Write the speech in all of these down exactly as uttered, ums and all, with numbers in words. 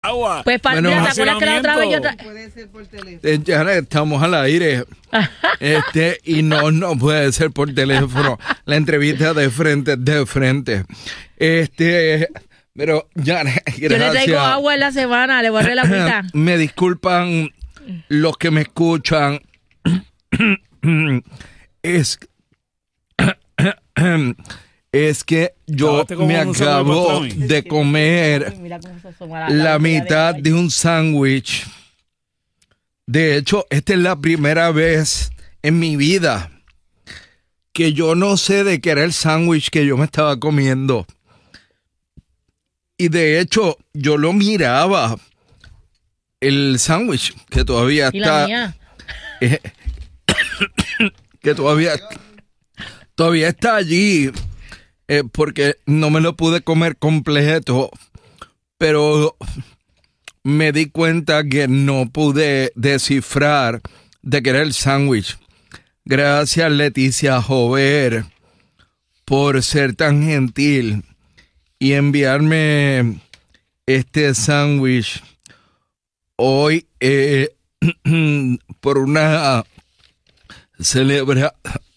agua. Pues para Bueno, ¿te acuerdas que la otra vez yo tra- Puede ser por teléfono. Eh, ya estamos al aire. Este, y no, no puede ser por teléfono. La entrevista de frente, de frente. Este, pero ya, gracias. yo le traigo agua en la semana, le voy a dar la agüita. Me disculpan los que me escuchan. Es, es que yo me acabo de comer la mitad de un sándwich. De hecho, esta es la primera vez en mi vida que yo no sé de qué era el sándwich que yo me estaba comiendo. Y de hecho, yo lo miraba, el sándwich, que todavía ¿Y está... la mía? Eh, que todavía, todavía está allí, eh, porque no me lo pude comer completo, pero me di cuenta que no pude descifrar de qué era el sándwich. Gracias, Leticia Jover, por ser tan gentil y enviarme este sándwich hoy eh, por una celebra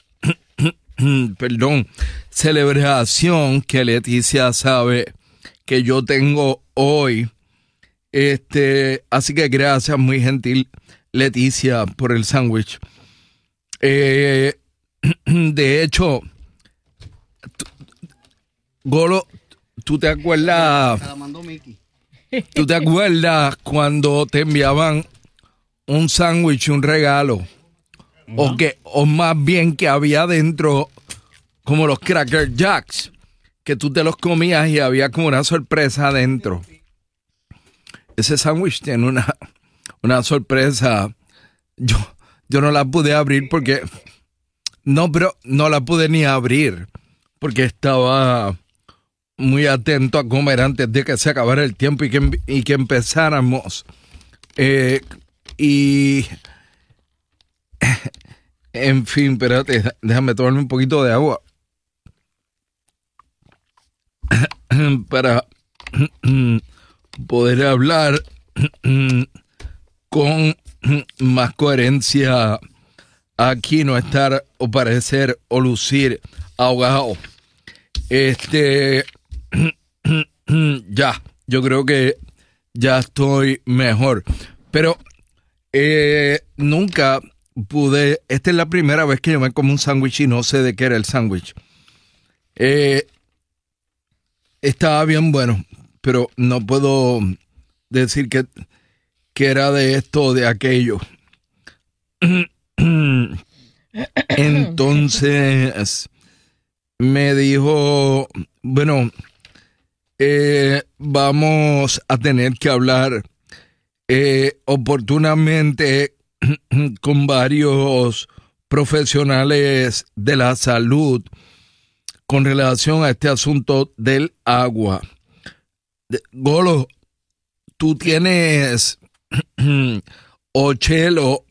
perdón celebración que Leticia sabe que yo tengo hoy. Este, así que gracias, muy gentil Leticia, por el sándwich. Eh, de hecho, tú, Golo, ¿tú te acuerdas? Se la mandó Mickey. ¿Tú te acuerdas cuando te enviaban un sándwich, un regalo? Uh-huh. O que, o más bien que había dentro como los Cracker Jacks, que tú te los comías y había como una sorpresa adentro. Ese sándwich tiene una, una sorpresa. Yo, yo no la pude abrir porque... No, pero no la pude ni abrir porque estaba muy atento a comer antes de que se acabara el tiempo y que, y que empezáramos. Eh, y... En fin, espérate, déjame tomarme un poquito de agua para poder hablar con más coherencia aquí, no estar o parecer o lucir ahogado. Este, ya, yo creo que ya estoy mejor, pero eh, nunca pude, esta es la primera vez que yo me como un sándwich y no sé de qué era el sándwich. Eh, estaba bien bueno, pero no puedo decir que, que era de esto o de aquello. Entonces me dijo, bueno, eh, vamos a tener que hablar eh, oportunamente con varios profesionales de la salud con relación a este asunto del agua. De, Golo, tú tienes Ochelo,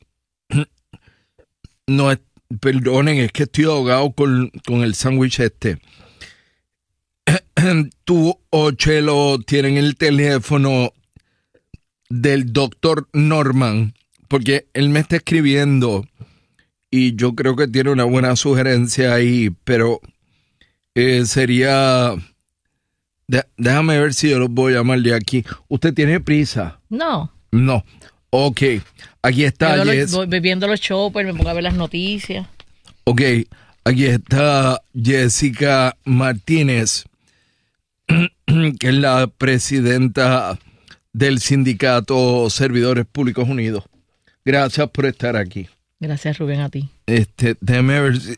no, perdonen, es que estoy ahogado con, con el sándwich este. Tú, Ochelo, tienen el teléfono del doctor Norman, porque él me está escribiendo y yo creo que tiene una buena sugerencia ahí, pero eh, sería... De, déjame ver si yo lo voy a llamar de aquí. ¿Usted tiene prisa? No. No. Ok. Aquí está. Yo Yes. voy bebiendo los choppers, me pongo a ver las noticias. Ok. Aquí está Jessica Martínez, que es la presidenta del Sindicato Servidores Públicos Unidos. Gracias por estar aquí. Gracias, Rubén, a ti. Este, déjame ver si,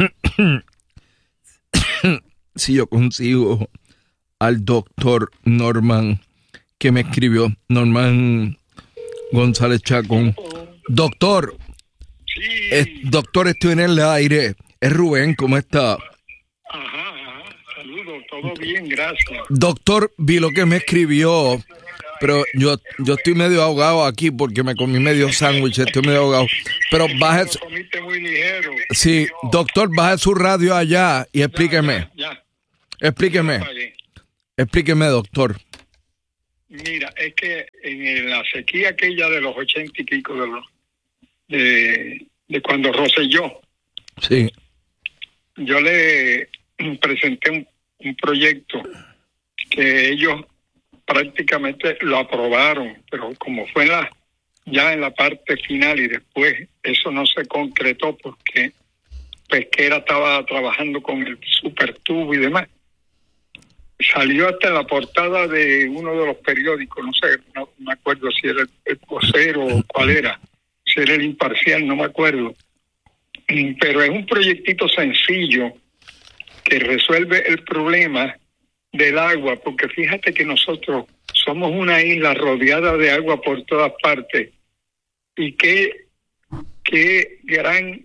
si yo consigo al doctor Norman que me escribió, Norman González Chacón. Doctor, sí. es, doctor, estoy en el aire. Es Rubén, ¿cómo está? Ajá, ajá. Saludos, todo bien, gracias. Doctor, vi lo que me escribió, pero yo, yo estoy medio ahogado aquí porque me comí medio sándwich, estoy medio ahogado. Pero baje... Lo comiste muy ligero. Sí, doctor, baje su radio allá y explíqueme. Ya, ya, ya. Explíqueme. Explíqueme, doctor. Mira, es que en la sequía aquella de los ochenta y pico de los de, de cuando Rosselló, Sí. yo le presenté un, un proyecto que ellos prácticamente lo aprobaron, pero como fue en la, ya en la parte final y después eso no se concretó porque Pesquera estaba trabajando con el supertubo y demás. Salió hasta en la portada de uno de los periódicos, no sé, no, no me acuerdo si era el, el Vocero o cuál era, si era el Imparcial, no me acuerdo. Pero es un proyectito sencillo que resuelve el problema del agua, porque fíjate que nosotros somos una isla rodeada de agua por todas partes y qué, qué gran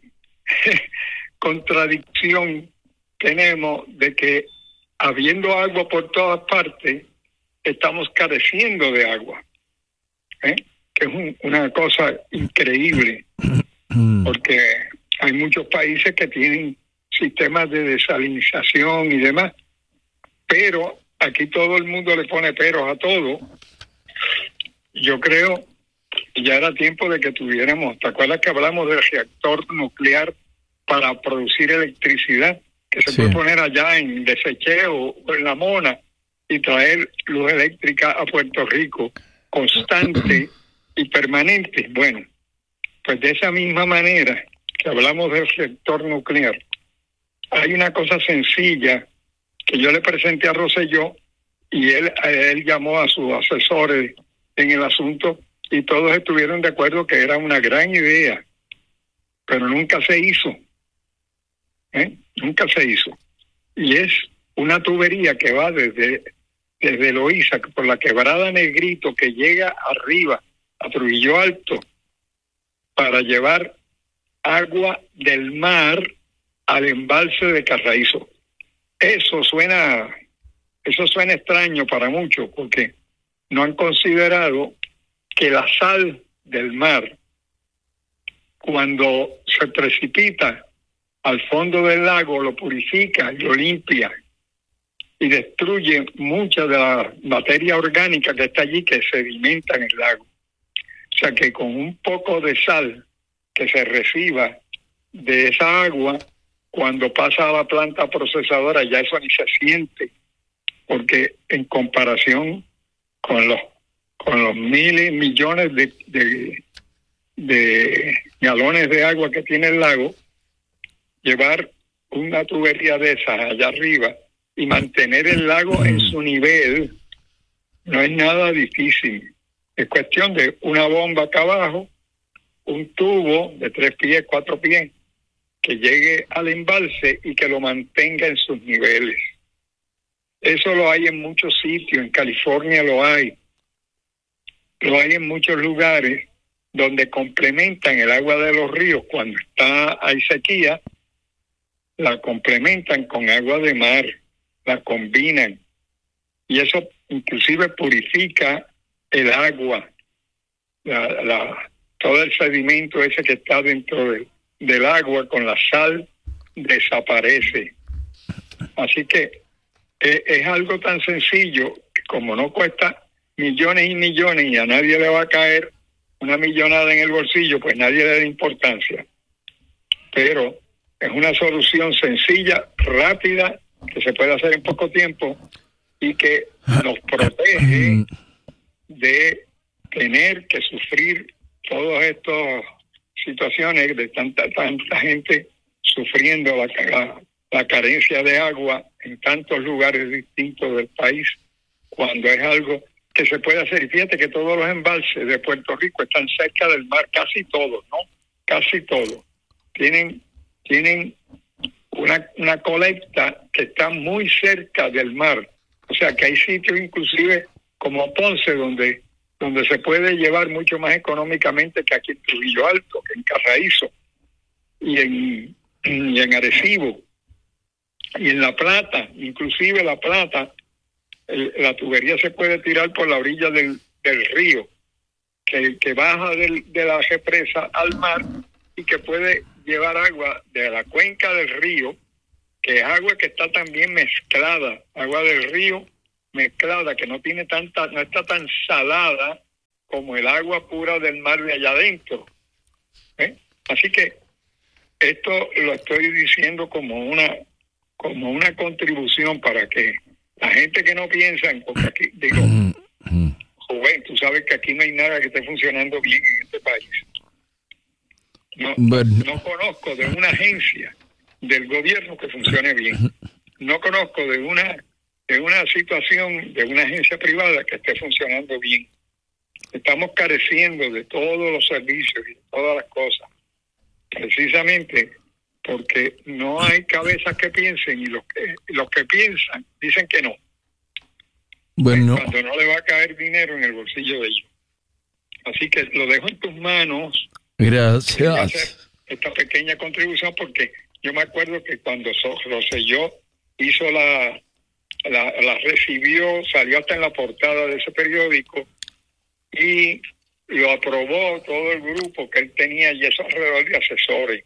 contradicción tenemos de que habiendo agua por todas partes, estamos careciendo de agua, ¿eh? Que es un, una cosa increíble, porque hay muchos países que tienen sistemas de desalinización y demás, pero aquí todo el mundo le pone peros a todo. Yo creo que ya era tiempo de que tuviéramos, ¿te acuerdas que hablamos del reactor nuclear para producir electricidad? Que se sí. puede poner allá en Desecheo o en La Mona y traer luz eléctrica a Puerto Rico constante y permanente. Bueno, pues de esa misma manera que hablamos del reactor nuclear, hay una cosa sencilla que yo le presenté a Rosselló y él, él llamó a sus asesores en el asunto y todos estuvieron de acuerdo que era una gran idea, pero nunca se hizo. ¿Eh? Nunca se hizo. Y es una tubería que va desde, desde Loíza, por la quebrada Negrito, que llega arriba a Trujillo Alto, para llevar agua del mar al embalse de Carraízo. Eso suena, eso suena extraño para muchos, porque no han considerado que la sal del mar, cuando se precipita al fondo del lago, lo purifica y lo limpia y destruye mucha de la materia orgánica que está allí, que sedimenta en el lago. O sea que con un poco de sal que se reciba de esa agua, cuando pasa a la planta procesadora ya eso ni se siente, porque en comparación con los con los miles, millones de, de, de galones de agua que tiene el lago, llevar una tubería de esas allá arriba y mantener el lago en su nivel no es nada difícil. Es cuestión de una bomba acá abajo, un tubo de tres pies, cuatro pies, que llegue al embalse y que lo mantenga en sus niveles. Eso lo hay en muchos sitios, en California lo hay, lo hay en muchos lugares donde complementan el agua de los ríos cuando está hay sequía, la complementan con agua de mar, la combinan y eso inclusive purifica el agua, la, la, todo el sedimento ese que está dentro de, del agua con la sal desaparece. Así que eh, es algo tan sencillo que como no cuesta millones y millones y a nadie le va a caer una millonada en el bolsillo, pues nadie le da importancia. Pero es una solución sencilla, rápida, que se puede hacer en poco tiempo y que nos protege de tener que sufrir todas estas situaciones de tanta tanta gente sufriendo la, la, la carencia de agua en tantos lugares distintos del país, cuando es algo que se puede hacer. Y fíjate que todos los embalses de Puerto Rico están cerca del mar, casi todos, ¿no? Casi todos. Tienen tienen una, una colecta que está muy cerca del mar. O sea que hay sitios inclusive como Ponce donde donde se puede llevar mucho más económicamente que aquí en Trujillo Alto, que en Carraízo y en, y en Arecibo y en La Plata. Inclusive La Plata, el, la tubería se puede tirar por la orilla del, del río que, que baja del, de la represa al mar y que puede llevar agua de la cuenca del río, que es agua que está también mezclada, agua del río mezclada que no tiene tanta, no está tan salada como el agua pura del mar de allá adentro. ¿Eh? Así que esto lo estoy diciendo como una como una contribución para que la gente que no piensa en, porque aquí digo, joven, tú sabes que aquí no hay nada que esté funcionando bien en este país. No, no conozco de una agencia del gobierno que funcione bien. No conozco de una de una situación de una agencia privada que esté funcionando bien. Estamos careciendo de todos los servicios y de todas las cosas, precisamente porque no hay cabezas que piensen, y los que los que piensan dicen que no. Bueno, cuando no le va a caer dinero en el bolsillo de ellos. Así que lo dejo en tus manos. Gracias. Esta pequeña contribución, porque yo me acuerdo que cuando Rosselló hizo la, la, la recibió, salió hasta en la portada de ese periódico y lo aprobó todo el grupo que él tenía, y eso alrededor de asesores.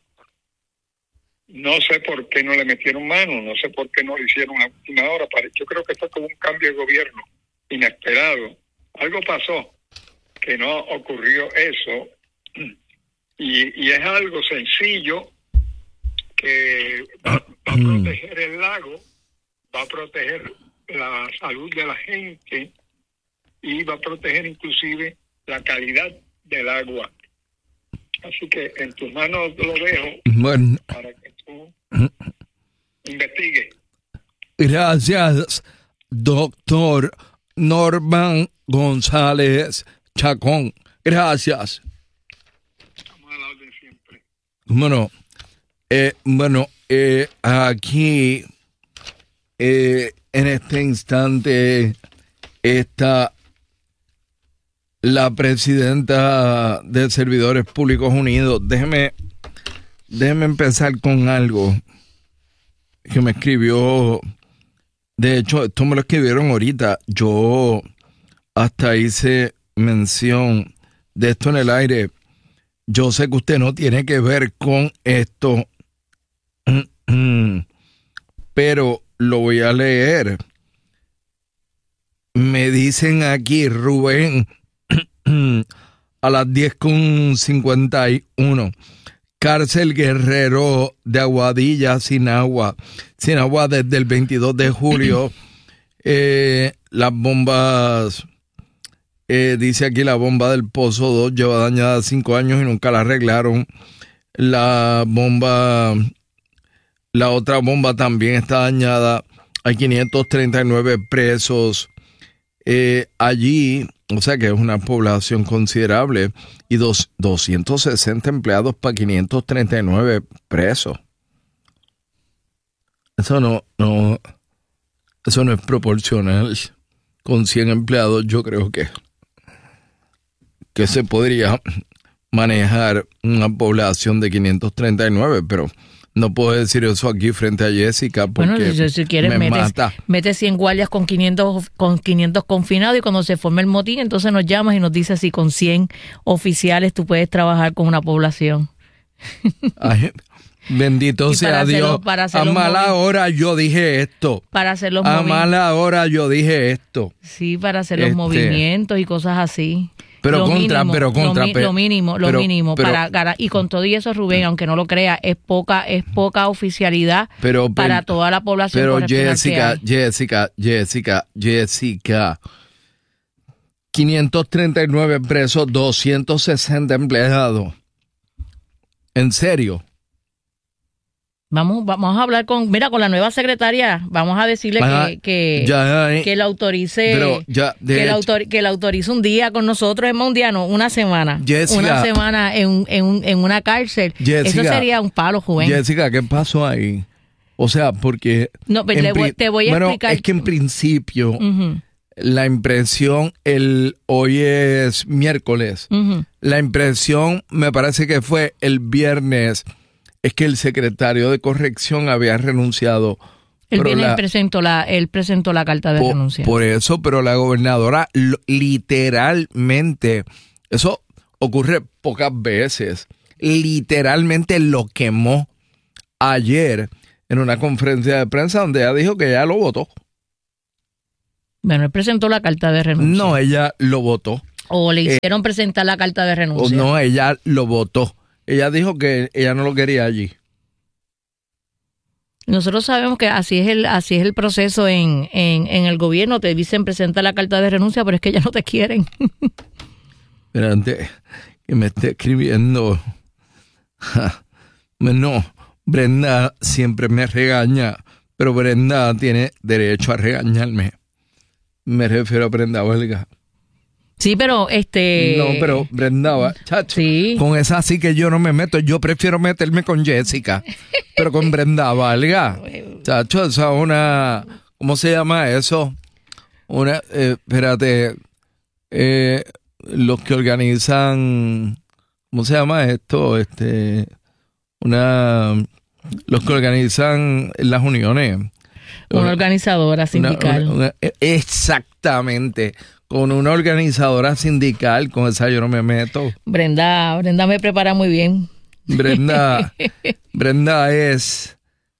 No sé por qué no le metieron mano, no sé por qué no lo hicieron a última hora. Yo creo que fue como un cambio de gobierno inesperado. Algo pasó que no ocurrió eso, y, y es algo sencillo que va, va a proteger el lago, va a proteger la salud de la gente y va a proteger inclusive la calidad del agua. Así que en tus manos lo dejo, bueno, para que tú investigues. Gracias, doctor Norman González Chacón. Gracias. Estamos a la orden siempre. Bueno, eh, bueno eh, aquí eh, en este instante está la presidenta de Servidores Públicos Unidos. Déjeme, déjeme empezar con algo que me escribió. De hecho, esto me lo escribieron ahorita. Yo hasta hice mención de esto en el aire. Yo sé que usted no tiene que ver con esto, pero lo voy a leer. Me dicen aquí, Rubén, a las diez con cincuenta y uno. Cárcel Guerrero de Aguadilla sin agua. Sin agua desde el veintidós de julio. Eh, las bombas, eh, dice aquí la bomba del Pozo dos lleva dañada cinco años y nunca la arreglaron. La bomba, la otra bomba también está dañada. Hay quinientos treinta y nueve presos eh, allí. O sea que es una población considerable, y dos, doscientos sesenta empleados para quinientos treinta y nueve presos. Eso no, no, eso no es proporcional. Con cien empleados yo creo que, que se podría manejar una población de quinientos treinta y nueve, pero no puedo decir eso aquí frente a Jessica porque bueno, si, si quieres, me metes, mata. Metes cien guardias con quinientos, con quinientos confinados, y cuando se forme el motín, entonces nos llamas y nos dices si con cien oficiales tú puedes trabajar con una población. Ay, bendito sea Dios. A mala hora yo dije esto. Para hacer los A mala hora yo dije esto. Sí, para hacer los Este, movimientos y cosas así. Pero lo contra, mínimo, pero contra. Lo, mi, lo mínimo, lo pero, mínimo. pero, para Y con todo y eso, Rubén, aunque no lo crea, es poca es poca oficialidad pero, para toda la población. Pero Jessica, Jessica, Jessica, Jessica, quinientos treinta y nueve presos, doscientos sesenta empleados. ¿En serio? Vamos, vamos a hablar con, mira, con la nueva secretaria, vamos a decirle Ajá, que, que, ya, eh, que la autorice, pero ya, de que, la hecho, autor, que la autorice un día con nosotros, es más un día, no, una semana. Jessica, una semana en, en, en una cárcel. Jessica, eso sería un palo, Juven. Jessica, ¿qué pasó ahí? O sea, porque... No, pero le voy, te voy a bueno, explicar. es que en principio, uh-huh. la impresión, el hoy es miércoles, uh-huh. la impresión me parece que fue el viernes, es que el secretario de corrección había renunciado. El viernes la, presentó la, él presentó la carta de por, renuncia. Por eso, pero la gobernadora lo, literalmente, eso ocurre pocas veces, literalmente lo quemó ayer en una conferencia de prensa donde ella dijo que ya lo votó. Bueno, él presentó la carta de renuncia. No, ella lo votó. ¿O le hicieron eh, presentar la carta de renuncia? No, ella lo votó. Ella dijo que ella no lo quería allí. Nosotros sabemos que así es el así es el proceso en, en, en el gobierno. Te dicen presentar la carta de renuncia, pero es que ya no te quieren. Espérate, que me esté escribiendo. No, Brenda siempre me regaña, pero Brenda tiene derecho a regañarme. Me refiero a Brenda Huelga. Sí, pero este... No, pero Brenda, chacho, sí. Con esa sí que yo no me meto. Yo prefiero meterme con Jessica. Pero con Brenda Valga, chacho, esa es una... ¿Cómo se llama eso? Una... Eh, espérate. Eh, los que organizan... ¿Cómo se llama esto? Este... Una... Los que organizan las uniones. Una, una organizadora sindical. Una, una, una, exactamente. Con una organizadora sindical, con esa yo no me meto. Brenda, Brenda me prepara muy bien. Brenda, Brenda es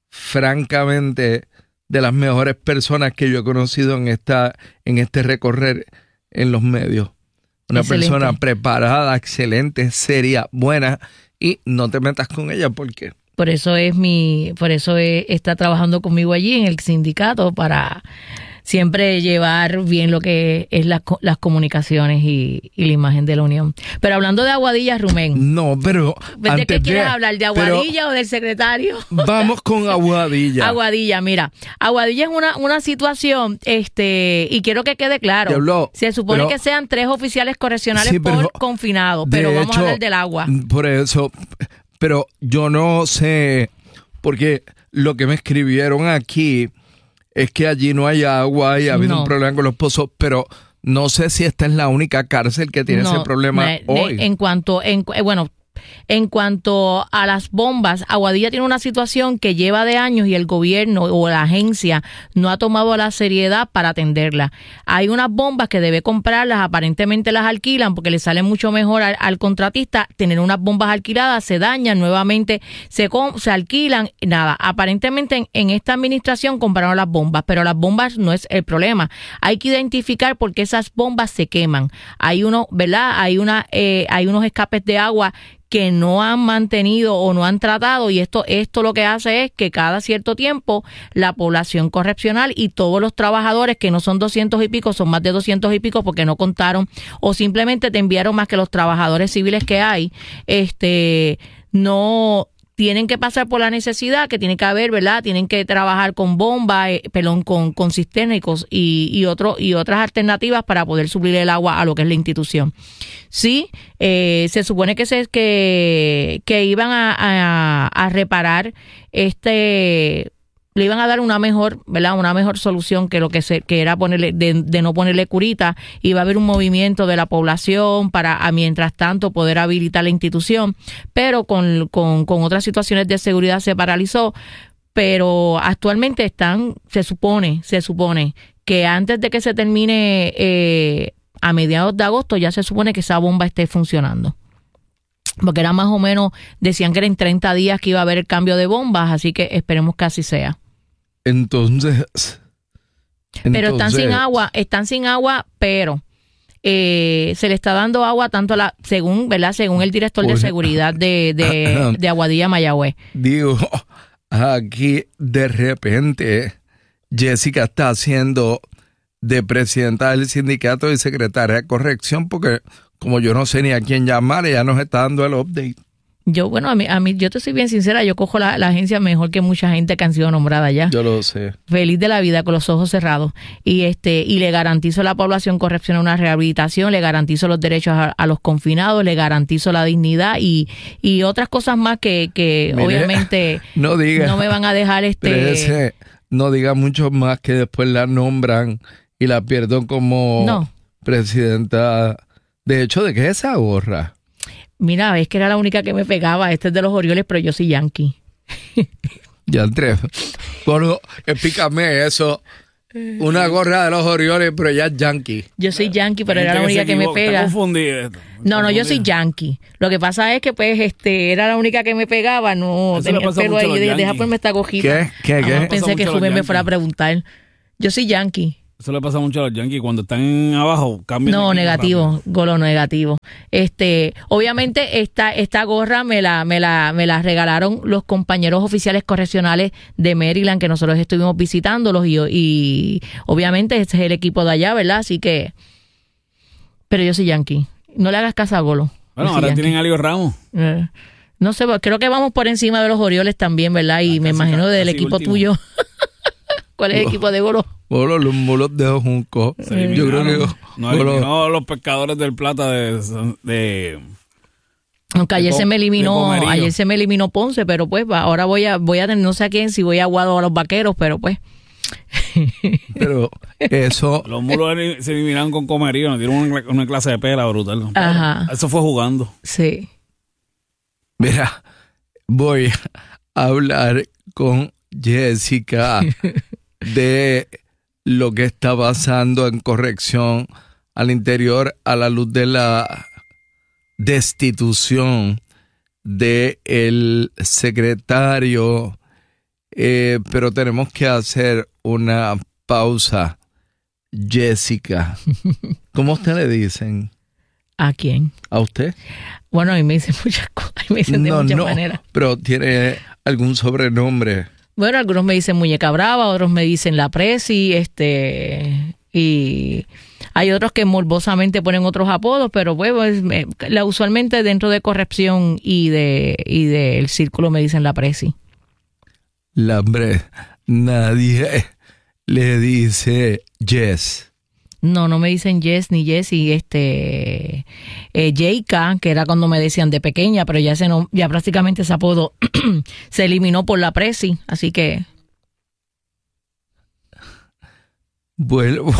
francamente de las mejores personas que yo he conocido en esta, en este recorrer en los medios. Una excelente persona preparada, excelente, seria, buena, y no te metas con ella porque... Por eso es mi, por eso es, está trabajando conmigo allí en el sindicato para siempre llevar bien lo que es la, las comunicaciones y, y la imagen de la Unión. Pero hablando de Aguadilla, Rubén. No, pero... ¿De antes qué quieres de, hablar? ¿De Aguadilla o del secretario? Vamos con Aguadilla. Aguadilla, mira. Aguadilla es una, una situación, este, y quiero que quede claro. Habló, se supone pero, que sean tres oficiales correccionales sí, pero, por confinado, pero vamos hecho, a hablar del agua. Por eso, pero yo no sé, porque lo que me escribieron aquí... es que allí no hay agua y ha habido no. un problema con los pozos, pero no sé si esta es la única cárcel que tiene no, ese problema me, hoy. De, en cuanto, en, bueno, en cuanto a las bombas, Aguadilla tiene una situación que lleva de años y el gobierno o la agencia no ha tomado la seriedad para atenderla. Hay unas bombas que debe comprarlas, aparentemente las alquilan porque le sale mucho mejor al, al contratista tener unas bombas alquiladas, se dañan, nuevamente se, se alquilan, nada. Aparentemente en, en esta administración compraron las bombas, pero las bombas no es el problema. Hay que identificar por qué esas bombas se queman. Hay uno, ¿verdad? Hay una, eh, hay unos escapes de agua que no han mantenido o no han tratado, y esto esto lo que hace es que cada cierto tiempo la población correccional y todos los trabajadores, que no son doscientos y pico, son más de doscientos y pico porque no contaron o simplemente te enviaron más que los trabajadores civiles que hay, este no tienen que pasar por la necesidad que tiene que haber, ¿verdad? Tienen que trabajar con bomba, eh, pelón, con, con cisterna y, y, y, otro, y otras alternativas para poder suplir el agua a lo que es la institución. Sí, eh, se supone que se que, que iban a, a, a reparar este... le iban a dar una mejor, ¿verdad? Una mejor solución que lo que se que era ponerle de, de no ponerle curita. Iba a haber un movimiento de la población para a mientras tanto poder habilitar la institución, pero con, con, con otras situaciones de seguridad se paralizó. Pero actualmente están, se supone, se supone que antes de que se termine eh, a mediados de agosto ya se supone que esa bomba esté funcionando. Porque era más o menos, decían que era en treinta días que iba a haber el cambio de bombas, así que esperemos que así sea. Entonces... Pero entonces, están sin agua, están sin agua, pero eh, se le está dando agua tanto a la, según, ¿verdad? Según el director de seguridad de, de, de Aguadilla, Mayagüez. Digo, aquí de repente Jessica está haciendo de presidenta del sindicato y secretaria de corrección porque... como yo no sé ni a quién llamar, ella nos está dando el update. Yo, bueno, a mí, a mí yo te soy bien sincera, yo cojo la, la agencia mejor que mucha gente que han sido nombrada ya. Yo lo sé. Feliz de la vida, con los ojos cerrados. Y este y le garantizo a la población correccional una rehabilitación, le garantizo los derechos a, a los confinados, le garantizo la dignidad y, y otras cosas más que, que Mire, obviamente no, diga, no me van a dejar este... Ese, no diga mucho más que después la nombran y la pierden como no. presidenta... De hecho, ¿de qué es esa gorra? Mira, es que era la única que me pegaba. Este es de los Orioles, pero yo soy Yankee. Ya entré. Bueno, explícame eso. Una gorra de los Orioles, pero ya es Yankee. Yo soy Yankee, pero era la única que, que me pega. Está confundida. No, no, yo soy Yankee. Lo que pasa es que, pues, este, era la única que me pegaba. No, eso tenía el pelo ahí. Deja ponerme esta cojita. ¿Qué? ¿Qué? ¿Qué? Pensé que Rubén me fuera a preguntar. Yo soy Yankee. Eso le pasa mucho a los Yankees. Cuando están abajo, cambian. No, negativo, golo negativo. Este, obviamente esta esta gorra me la me la me la regalaron los compañeros oficiales correccionales de Maryland que nosotros estuvimos visitándolos y, y obviamente este es el equipo de allá, ¿verdad? Así que pero yo soy Yankee. No le hagas caso a Golo. Bueno, ahora Yankee. Tienen a Leo Ramos. Eh, no sé, creo que vamos por encima de los Orioles también, ¿verdad? Y ah, me imagino del equipo último. Tuyo. ¿Cuál es el equipo de Golo? Golo, los mulos de Junco. Eh, Yo creo que no, Golo... no los pescadores del Plata de, de aunque ayer se me eliminó, ayer se me eliminó Ponce, pero pues ahora voy a voy a tener no sé a quién, si voy a Aguado a los Vaqueros, pero pues pero eso los mulos se eliminaron con Comerío, nos dieron una, una clase de pela brutal. Ajá. Eso fue jugando. Sí. Mira, voy a hablar con Jessica de lo que está pasando en corrección al interior a la luz de la destitución de el secretario, eh, pero tenemos que hacer una pausa. Jessica, ¿cómo usted le dicen? ¿A quién? ¿A usted? Bueno, a mí me dicen muchas cosas, me dicen de no, muchas no, maneras. Pero tiene algún sobrenombre. Bueno, algunos me dicen muñeca brava, otros me dicen la presi, este, y hay otros que morbosamente ponen otros apodos, pero pues me, la, usualmente dentro de corrección y de y del círculo me dicen la presi. La hombre, nadie le dice Jess. No, no me dicen Jess ni Jessie, este, eh, Jayka, que era cuando me decían de pequeña, pero ya se no, ya prácticamente ese apodo se eliminó por la presi, así que vuelvo,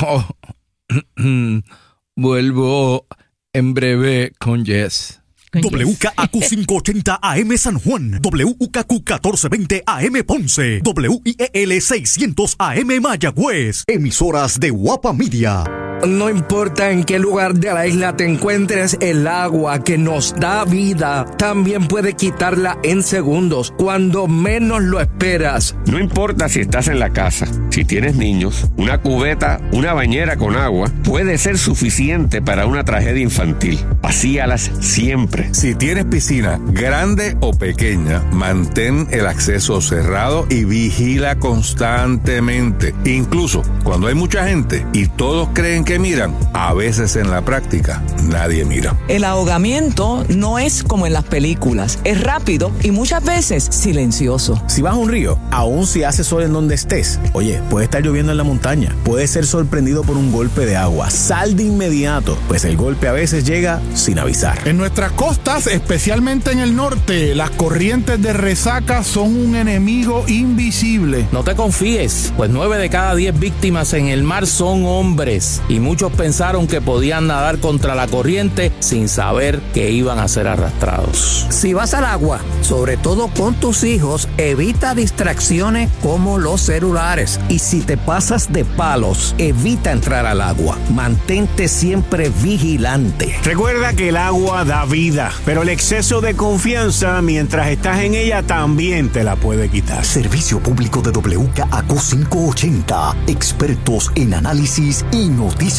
vuelvo en breve con Jess. W K A Q quinientos ochenta A M San Juan, W K Q catorce veinte A M Ponce, W I E L seiscientos A M Mayagüez, emisoras de Guapa Media. No importa en qué lugar de la isla te encuentres, el agua que nos da vida también puede quitarla en segundos, cuando menos lo esperas. No importa si estás en la casa, si tienes niños, una cubeta, una bañera con agua puede ser suficiente para una tragedia infantil. Vacíalas siempre. Si tienes piscina, grande o pequeña, mantén el acceso cerrado y vigila constantemente. Incluso cuando hay mucha gente y todos creen que miran, a veces en la práctica nadie mira. El ahogamiento no es como en las películas, es rápido y muchas veces silencioso. Si vas a un río, aun si hace sol en donde estés, oye, puede estar lloviendo en la montaña, puedes ser sorprendido por un golpe de agua, sal de inmediato, pues el golpe a veces llega sin avisar. En nuestras costas, especialmente en el norte, las corrientes de resaca son un enemigo invisible. No te confíes, pues nueve de cada diez víctimas en el mar son hombres y muchos pensaron que podían nadar contra la corriente sin saber que iban a ser arrastrados. Si vas al agua, sobre todo con tus hijos, evita distracciones como los celulares. Y si te pasas de palos, evita entrar al agua. Mantente siempre vigilante. Recuerda que el agua da vida, pero el exceso de confianza mientras estás en ella también te la puede quitar. Servicio público de W K A Q quinientos ochenta. Expertos en análisis y noticias.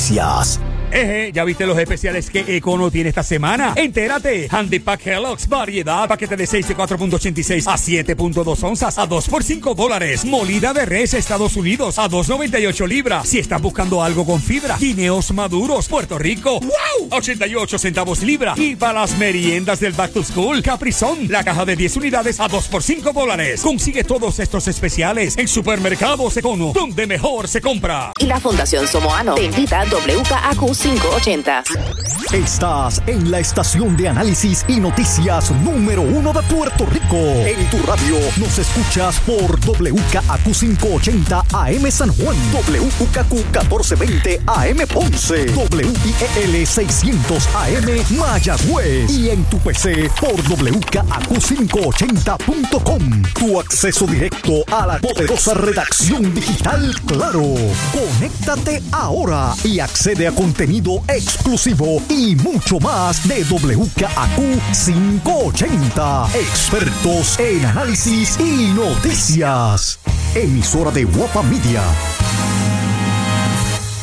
Eje, ¿ya viste los especiales que Econo tiene esta semana? Entérate. Handy Pack Kellogg's, variedad, paquete de seis de cuatro punto ochenta y seis a siete punto dos onzas a dos por cinco dólares. Molida de res Estados Unidos a dos noventa y ocho libras. Si estás buscando algo con fibra, guineos maduros, Puerto Rico, ¡wow! ochenta y ocho centavos libra. Y para las meriendas del Back to School, Caprizón, la caja de diez unidades a dos por cinco dólares. Consigue todos estos especiales en Supermercados Econo, donde mejor se compra. Y la Fundación Somoano te invita a W K A Q quinientos ochenta. Estás en la estación de análisis y noticias número uno de Puerto Rico. En tu radio nos escuchas por W K A Q quinientos ochenta A M San Juan, W K Q catorce veinte A M Ponce, W I E L seiscientos A M Mayagüez y en tu P C por W K A Q quinientos ochenta punto com. Tu acceso directo a la poderosa redacción digital Claro. Conéctate ahora y accede a contenido exclusivo y mucho más de W K A Q quinientos ochenta. Expertos en análisis y noticias. Emisora de Guapa Media.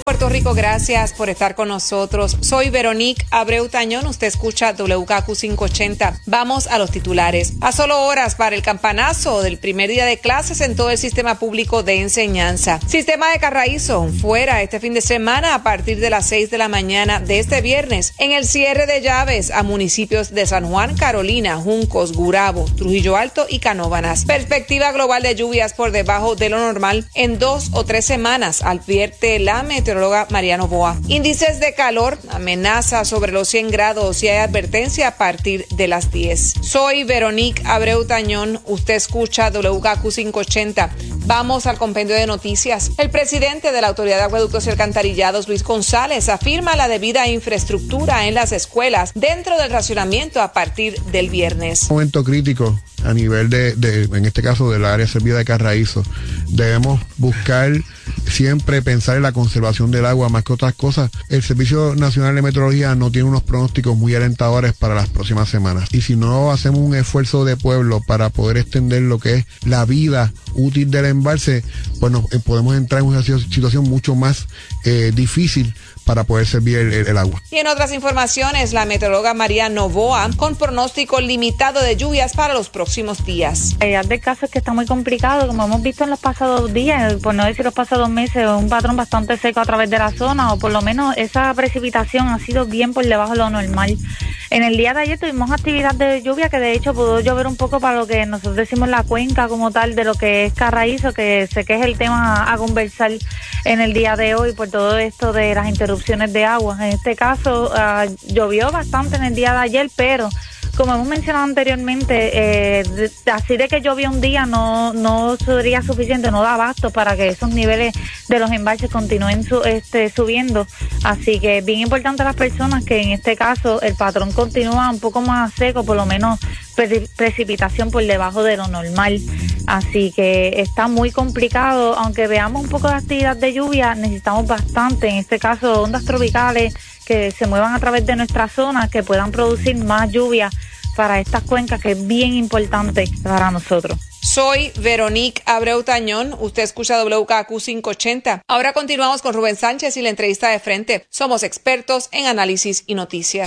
Puerto Rico, gracias por estar con nosotros. Soy Veronique Abreu Tañón, usted escucha W K Q quinientos ochenta. Vamos a los titulares. A solo horas para el campanazo del primer día de clases en todo el sistema público de enseñanza. Sistema de Carraízo fuera este fin de semana a partir de las seis de la mañana de este viernes. En el cierre de llaves a municipios de San Juan, Carolina, Juncos, Gurabo, Trujillo Alto y Canóvanas. Perspectiva global de lluvias por debajo de lo normal en dos o tres semanas, advierte la meteoróloga María Novoa. Índices de calor, amenaza sobre los cien grados y hay advertencia a partir de las diez. Soy Veronique Abreu Tañón, usted escucha W K Q quinientos ochenta. Vamos al compendio de noticias. El presidente de la Autoridad de Acueductos y Alcantarillados, Luis González, afirma la debida infraestructura en las escuelas dentro del racionamiento a partir del viernes. Un momento crítico a nivel de, de, en este caso, del área servida de Carraízo. Debemos buscar siempre pensar en la conservación del agua más que otras cosas. El Servicio Nacional de Meteorología no tiene unos pronósticos muy alentadores para las próximas semanas. Y si no hacemos un esfuerzo de pueblo para poder extender lo que es la vida útil del embalse, pues nos, eh, podemos entrar en una situación mucho más eh, difícil para poder servir el, el, el agua. Y en otras informaciones, la meteoróloga María Novoa con pronóstico limitado de lluvias para los próximos días. La realidad del caso es que está muy complicado, como hemos visto en los pasados días, por no decir los pasados meses, un patrón bastante seco a través de la zona, o por lo menos esa precipitación ha sido bien por debajo de lo normal. En el día de ayer tuvimos actividad de lluvia que de hecho pudo llover un poco para lo que nosotros decimos la cuenca como tal de lo que es Carraízo, que sé que es el tema a, a conversar en el día de hoy por todo esto de las interrupciones de agua. En este caso uh, llovió bastante en el día de ayer, pero como hemos mencionado anteriormente, eh, de, así de que llovió un día no no sería suficiente, no da abasto para que esos niveles de los embalses continúen su, este, subiendo. Así que es bien importante a las personas que en este caso el patrón continúa un poco más seco, por lo menos pre- precipitación por debajo de lo normal. Así que está muy complicado, aunque veamos un poco de actividad de lluvia, necesitamos bastante, en este caso ondas tropicales que se muevan a través de nuestra zona, que puedan producir más lluvia para estas cuencas, que es bien importante para nosotros. Soy Veronique Abreu Tañón, usted escucha W K Q quinientos ochenta. Ahora continuamos con Rubén Sánchez y la entrevista de frente. Somos expertos en análisis y noticias.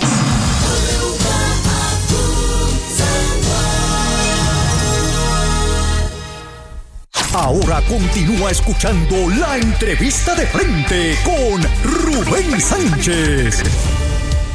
Ahora continúa escuchando la entrevista de frente con Rubén Sánchez.